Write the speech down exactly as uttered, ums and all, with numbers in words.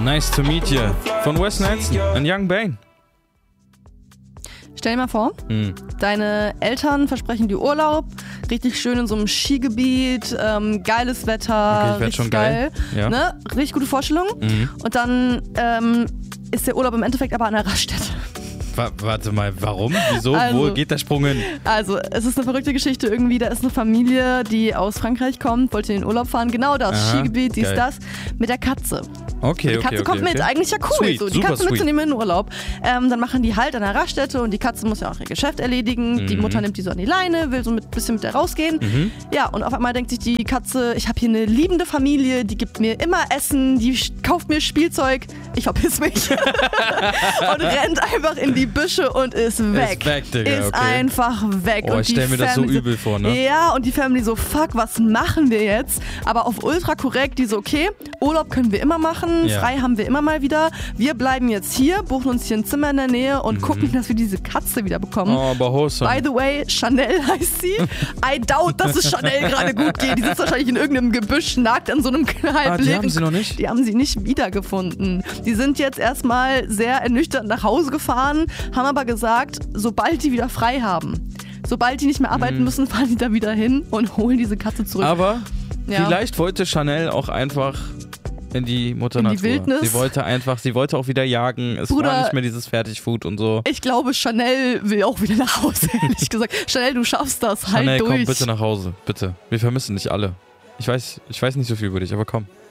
Nice to meet you. Von Wes Nelson und Young Bane. Stell dir mal vor, hm. deine Eltern versprechen dir Urlaub, richtig schön in so einem Skigebiet, ähm, geiles Wetter, okay, ich werd richtig schon geil. geil. Ja. Ne? Richtig gute Vorstellung. Mhm. Und dann ähm, ist der Urlaub im Endeffekt aber an der Raststätte. W- warte mal, warum? Wieso? Also, Wo geht der Sprung hin? Also, es ist eine verrückte Geschichte irgendwie. Da ist eine Familie, die aus Frankreich kommt, wollte in den Urlaub fahren. Genau das, Aha, Skigebiet, dies, geil. das, mit der Katze. Okay, die Katze okay, kommt okay, mit, okay. eigentlich ja cool. Sweet, so. Die super Katze sweet. mitzunehmen in den Urlaub. Ähm, dann machen die halt an der Raststätte und die Katze muss ja auch ihr Geschäft erledigen. Mhm. Die Mutter nimmt die so an die Leine, will so ein bisschen mit der rausgehen. Mhm. Ja, und auf einmal denkt sich die Katze, ich habe hier eine liebende Familie, die gibt mir immer Essen, die kauft mir Spielzeug. Ich verpiss mich. Und rennt einfach in die Büsche und ist weg. Ist weg, Digga, Ist okay. einfach weg. Oh, und ich stell mir das so übel vor, ne? Ja, und die Family so, fuck, was machen wir jetzt? Aber auf ultra korrekt, die so, okay, Urlaub können wir immer machen, ja. frei haben wir immer mal wieder. Wir bleiben jetzt hier, buchen uns hier ein Zimmer in der Nähe und mhm. gucken, dass wir diese Katze wieder bekommen. Oh, aber wholesome. By the way, Chanel heißt sie. I doubt, dass es Chanel gerade gut geht. Die sitzt wahrscheinlich in irgendeinem Gebüsch, nagt an so einem halb ah, die haben sie noch nicht? Die haben sie nicht wiedergefunden. Die sind jetzt erstmal sehr ernüchternd nach Hause gefahren, haben aber gesagt, sobald die wieder frei haben, sobald die nicht mehr arbeiten mhm. müssen, fahren die da wieder hin und holen diese Katze zurück. Aber ja. vielleicht wollte Chanel auch einfach in die Mutter in Natur. Die Wildnis. Sie wollte einfach, sie wollte auch wieder jagen. Es Bruder, war nicht mehr dieses Fertigfood und so. Ich glaube, Chanel will auch wieder nach Hause, ehrlich gesagt. Chanel, du schaffst das, Chanel, halt durch. komm bitte nach Hause, bitte. Wir vermissen dich alle. Ich weiß, ich weiß nicht so viel über dich, aber komm.